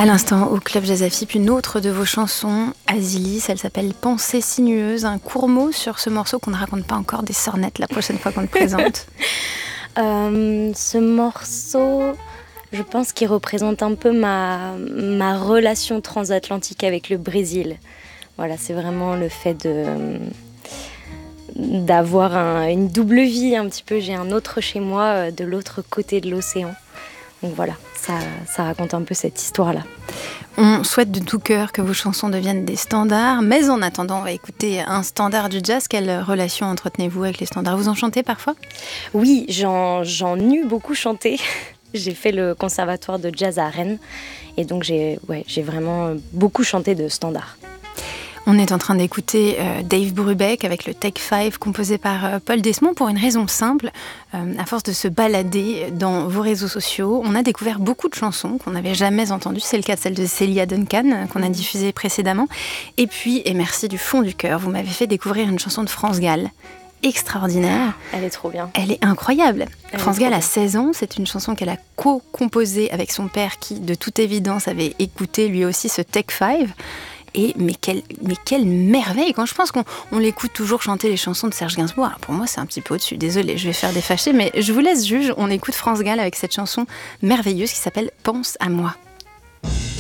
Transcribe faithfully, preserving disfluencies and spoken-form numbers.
À l'instant, au Club Jazz Afip, une autre de vos chansons, Azilis, elle s'appelle Pensée sinueuse. Un court mot sur ce morceau qu'on ne raconte pas encore des sornettes la prochaine fois qu'on le présente. euh, Ce morceau, je pense qu'il représente un peu ma, ma relation transatlantique avec le Brésil. Voilà, c'est vraiment le fait de, d'avoir un, une double vie un petit peu. J'ai un autre chez moi de l'autre côté de l'océan. Donc voilà, ça, ça raconte un peu cette histoire-là. On souhaite de tout cœur que vos chansons deviennent des standards, mais en attendant, on va écouter un standard du jazz. Quelle relation entretenez-vous avec les standards ? Vous en chantez parfois ? Oui, j'en, j'en eus beaucoup chanté. J'ai fait le conservatoire de jazz à Rennes, et donc j'ai, ouais, j'ai vraiment beaucoup chanté de standards. On est en train d'écouter euh, Dave Brubeck avec le Take Five composé par euh, Paul Desmond pour une raison simple. Euh, à force de se balader dans vos réseaux sociaux, on a découvert beaucoup de chansons qu'on n'avait jamais entendues. C'est le cas de celle de Celia Duncan euh, qu'on a diffusée précédemment. Et puis, et merci du fond du cœur, vous m'avez fait découvrir une chanson de France Gall. Extraordinaire. Elle est trop bien. Elle est incroyable. Elle France est Gall trop a bien. seize ans. C'est une chanson qu'elle a co-composée avec son père qui, de toute évidence, avait écouté lui aussi ce Take Five. Et mais quelle, mais quelle merveille! Quand je pense qu'on on l'écoute toujours chanter les chansons de Serge Gainsbourg, alors pour moi c'est un petit peu au-dessus, désolée, je vais faire des fâchés, mais je vous laisse juge, on écoute France Gall avec cette chanson merveilleuse qui s'appelle « Pense à moi ».